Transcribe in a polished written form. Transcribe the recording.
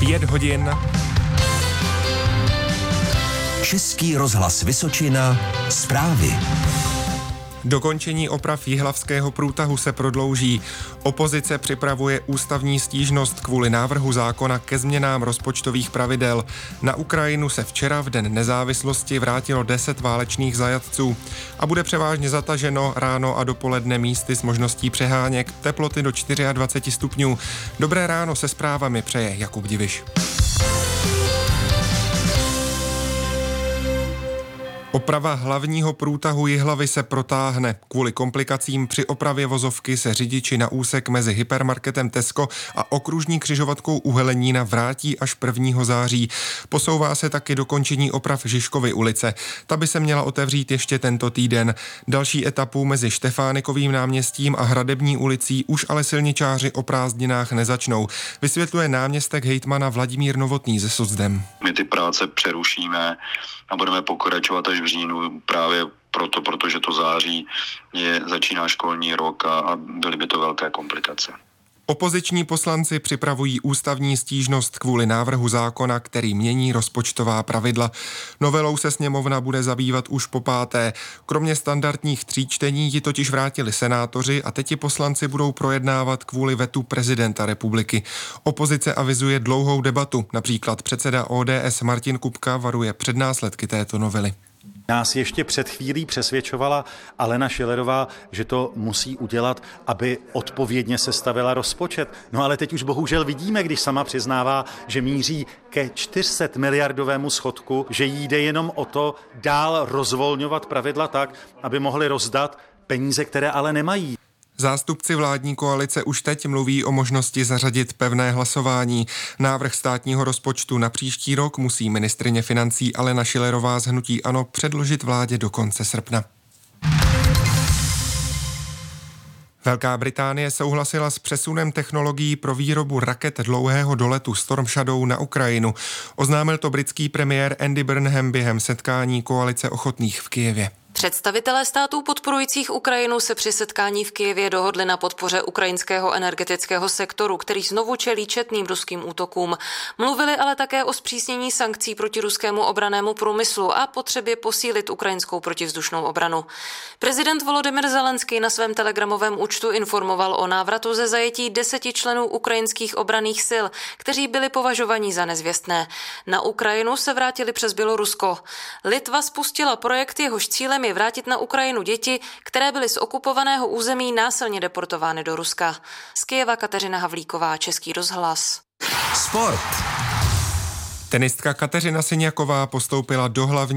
5 hodin. Český rozhlas Vysočina, zprávy. Dokončení oprav jihlavského průtahu se prodlouží. Opozice připravuje ústavní stížnost kvůli návrhu zákona ke změnám rozpočtových pravidel. Na Ukrajinu se včera v Den nezávislosti vrátilo 10 válečných zajatců a bude převážně zataženo ráno a dopoledne místy s možností přeháněk, teploty do 24 stupňů. Dobré ráno se zprávami přeje Jakub Diviš. Oprava hlavního průtahu Jihlavy se protáhne. Kvůli komplikacím při opravě vozovky se řidiči na úsek mezi hypermarketem Tesco a okružní křižovatkou u Helenína vrátí až 1. září. Posouvá se taky dokončení oprav Žižkovy ulice. Ta by se měla otevřít ještě tento týden. Další etapu mezi Štefánikovým náměstím a Hradební ulicí už ale silničáři o prázdninách nezačnou. Vysvětluje náměstek hejtmana Vladimír Novotný ze SOCDEM. My ty práce přerušíme a budeme pokračovat až v říjnu právě protože to září začíná školní rok a byly by to velké komplikace. Opoziční poslanci připravují ústavní stížnost kvůli návrhu zákona, který mění rozpočtová pravidla. Novelou se sněmovna bude zabývat už po 5. Kromě standardních 3 čtení ji totiž vrátili senátoři a teď ji poslanci budou projednávat kvůli vetu prezidenta republiky. Opozice avizuje dlouhou debatu. Například předseda ODS Martin Kupka varuje před následky této novely. Nás ještě před chvílí přesvědčovala Alena Schillerová, že to musí udělat, aby odpovědně sestavila rozpočet. No ale teď už bohužel vidíme, když sama přiznává, že míří ke 400 miliardovému schodku, že jí jde jenom o to dál rozvolňovat pravidla tak, aby mohli rozdat peníze, které ale nemají. Zástupci vládní koalice už teď mluví o možnosti zařadit pevné hlasování. Návrh státního rozpočtu na příští rok musí ministryně financí Alena Schillerová z hnutí ANO předložit vládě do konce srpna. Velká Británie souhlasila s přesunem technologií pro výrobu raket dlouhého doletu Storm Shadow na Ukrajinu. Oznámil to britský premiér Andy Burnham během setkání koalice ochotných v Kyjevě. Představitelé států podporujících Ukrajinu se při setkání v Kyjevě dohodli na podpoře ukrajinského energetického sektoru, který znovu čelí četným ruským útokům. Mluvili ale také o zpřísnění sankcí proti ruskému obrannému průmyslu a potřebě posílit ukrajinskou protivzdušnou obranu. Prezident Volodymyr Zelenský na svém telegramovém účtu informoval o návratu ze zajetí 10 členů ukrajinských obranných sil, kteří byli považovaní za nezvěstné. Na Ukrajinu se vrátili přes Bělorusko. Litva spustila projekt, jehož cílem je vrátit na Ukrajinu děti, které byly z okupovaného území násilně deportovány do Ruska. Z Kyjeva Kateřina Havlíková, Český rozhlas. Sport. Tenistka Kateřina Siniaková postoupila do hlavní